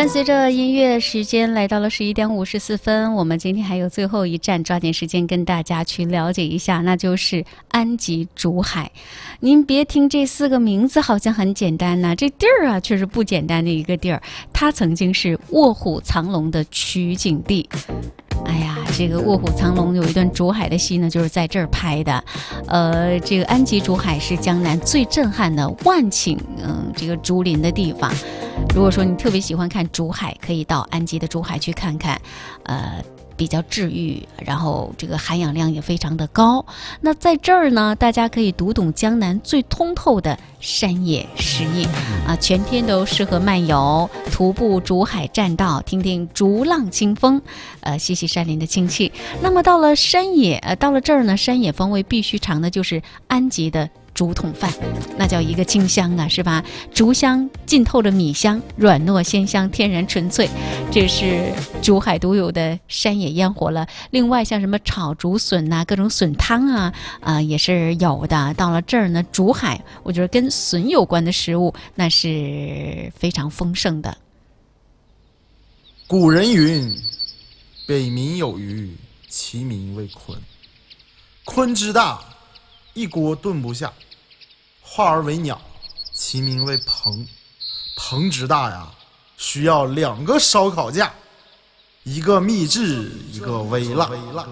伴随着音乐，时间来到了11:54，我们今天还有最后一站，抓紧时间跟大家去了解一下，那就是安吉竹海。您别听这4个名字好像很简单呐，这地儿啊却是不简单的一个地儿。它曾经是卧虎藏龙的取景地。哎呀，这个《卧虎藏龙》有一段竹海的戏呢，就是在这儿拍的。这个安吉竹海是江南最震撼的万顷这个竹林的地方。如果说你特别喜欢看竹海，可以到安吉的竹海去看看，比较治愈，然后这个含氧量也非常的高。那在这儿呢，大家可以读懂江南最通透的山野诗意啊，全天都适合漫游、徒步竹海栈道，听听竹浪清风，吸吸山林的清气。那么到了山野，到了这儿呢，山野风味必须尝的就是安吉的竹筒饭，那叫一个清香啊，是吧？竹香浸透了米香，软糯鲜香，天然纯粹，这是竹海独有的山野烟火了。另外像什么炒竹笋呐、各种笋汤啊，也是有的。到了这儿呢，竹海我觉得跟笋有关的食物那是非常丰盛的。 古人云：北冥有鱼，其名为鲲。鲲之大，一锅炖不下；化而为鸟，其名为鹏。鹏之大呀，需要2个烧烤架，一个秘制，一个微辣。